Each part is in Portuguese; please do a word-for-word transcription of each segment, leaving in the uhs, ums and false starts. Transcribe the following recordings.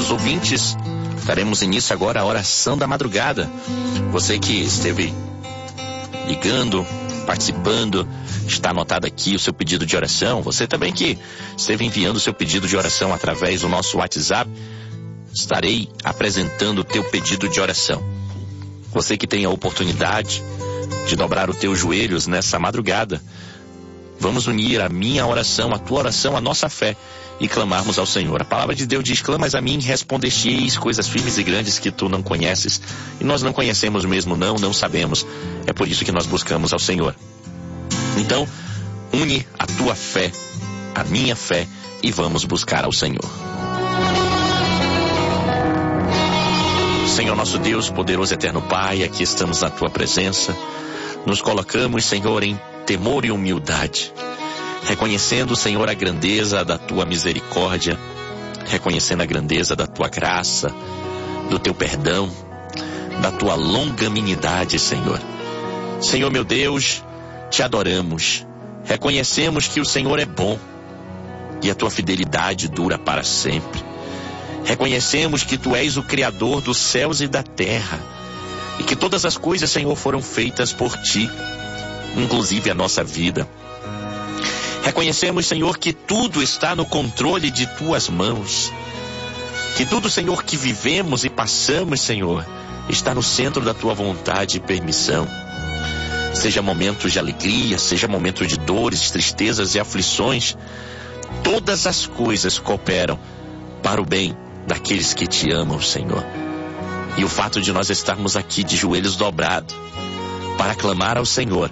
queridos ouvintes, daremos início agora à oração da madrugada. Você que esteve ligando, participando, está anotado aqui o seu pedido de oração. Você também que esteve enviando o seu pedido de oração através do nosso WhatsApp, estarei apresentando o teu pedido de oração. Você que tem a oportunidade de dobrar os teus joelhos nessa madrugada, vamos unir a minha oração, a tua oração, a nossa fé e clamarmos ao Senhor. A palavra de Deus diz: clamas a mim e respondeste-eis coisas firmes e grandes que tu não conheces. E nós não conhecemos mesmo, não, não sabemos. É por isso que nós buscamos ao Senhor. Então, une a tua fé, a minha fé, e vamos buscar ao Senhor. Senhor nosso Deus, poderoso eterno Pai, aqui estamos na tua presença. Nos colocamos, Senhor, em temor e humildade, reconhecendo, Senhor, a grandeza da tua misericórdia, reconhecendo a grandeza da tua graça, do teu perdão, da tua longanimidade, Senhor. Senhor meu Deus, te adoramos, reconhecemos que o Senhor é bom e a tua fidelidade dura para sempre. Reconhecemos que tu és o Criador dos céus e da terra e que todas as coisas, Senhor, foram feitas por ti, inclusive a nossa vida. Reconhecemos, Senhor, que tudo está no controle de tuas mãos, que tudo, Senhor, que vivemos e passamos, Senhor, está no centro da tua vontade e permissão. Seja momentos de alegria, seja momentos de dores, tristezas e aflições, todas as coisas cooperam para o bem daqueles que te amam, Senhor. E o fato de nós estarmos aqui de joelhos dobrados para clamar ao Senhor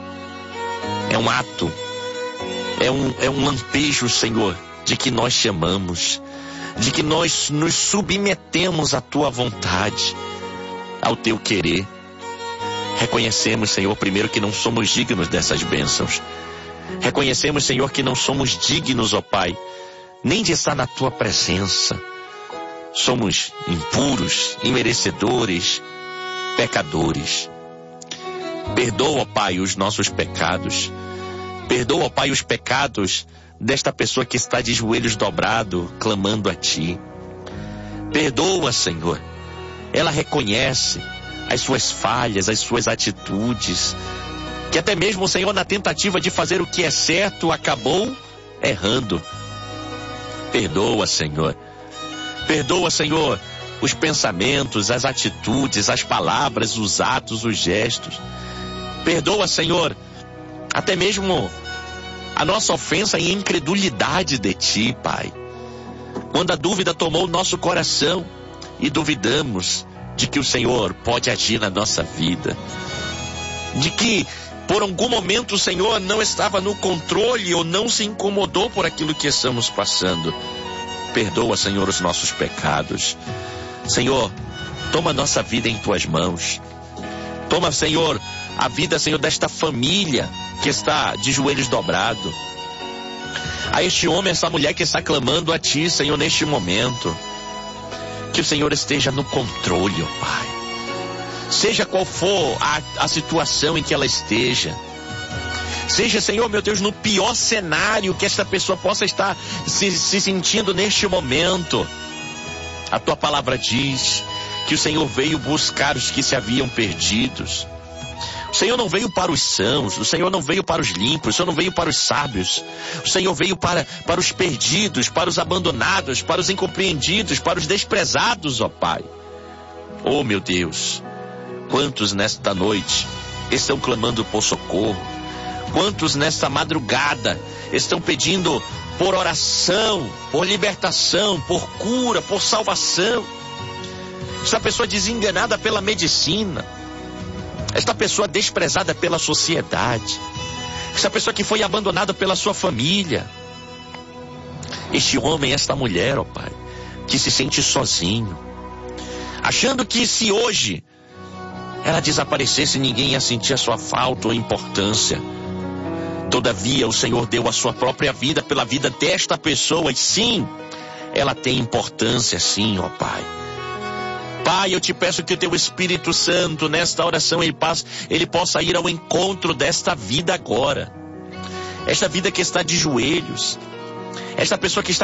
é um ato, é um, é um lampejo, Senhor, de que nós te amamos, de que nós nos submetemos à tua vontade, ao teu querer. Reconhecemos, Senhor, primeiro que não somos dignos dessas bênçãos. Reconhecemos, Senhor, que não somos dignos, ó Pai, nem de estar na tua presença. Somos impuros, imerecedores, pecadores. Perdoa, ó Pai, os nossos pecados. Perdoa, ó Pai, os pecados desta pessoa que está de joelhos dobrado, clamando a ti. Perdoa, Senhor. Ela reconhece as suas falhas, as suas atitudes, que até mesmo, Senhor, na tentativa de fazer o que é certo, acabou errando. Perdoa, Senhor. Perdoa, Senhor, os pensamentos, as atitudes, as palavras, os atos, os gestos. Perdoa, Senhor, até mesmo a nossa ofensa e incredulidade de ti, Pai. Quando a dúvida tomou o nosso coração e duvidamos de que o Senhor pode agir na nossa vida, de que por algum momento o Senhor não estava no controle ou não se incomodou por aquilo que estamos passando. Perdoa, Senhor, os nossos pecados. Senhor, toma nossa vida em tuas mãos. Toma, Senhor, a vida, Senhor, desta família que está de joelhos dobrado. A este homem, essa mulher que está clamando a ti, Senhor, neste momento. Que o Senhor esteja no controle, ó Pai. Seja qual for a, a situação em que ela esteja. Seja, Senhor, meu Deus, no pior cenário que esta pessoa possa estar se, se sentindo neste momento. A tua palavra diz que o Senhor veio buscar os que se haviam perdidos. O Senhor não veio para os sãos, o Senhor não veio para os limpos, o Senhor não veio para os sábios. O Senhor veio para, para os perdidos, para os abandonados, para os incompreendidos, para os desprezados, ó Pai. Oh, meu Deus, quantos nesta noite estão clamando por socorro? Quantos nesta madrugada estão pedindo por oração, por libertação, por cura, por salvação? Esta pessoa desenganada pela medicina, esta pessoa desprezada pela sociedade, esta pessoa que foi abandonada pela sua família, este homem, esta mulher, ó Pai, que se sente sozinho, achando que se hoje ela desaparecesse, ninguém ia sentir a sua falta ou importância. Todavia, o Senhor deu a sua própria vida pela vida desta pessoa, e sim, ela tem importância, sim, ó Pai. Pai, eu te peço que o teu Espírito Santo, nesta oração, ele, passe, ele possa ir ao encontro desta vida agora. Esta vida que está de joelhos, esta pessoa que está